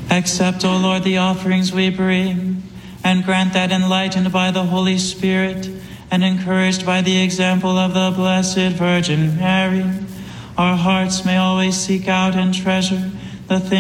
Accept, O Lord, the offerings we bring, and grant that, enlightened by the Holy Spirit and encouraged by the example of the Blessed Virgin Mary, our hearts may always seek out and treasure the things